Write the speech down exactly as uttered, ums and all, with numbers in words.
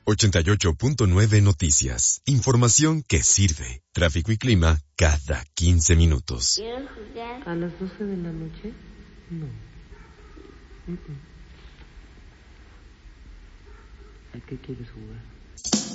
ochenta y ocho punto nueve Noticias. Información que sirve. Tráfico y clima cada quince minutos. ¿Quieres jugar? ¿A las doce de la noche? No. Uh-uh. ¿A qué quieres jugar?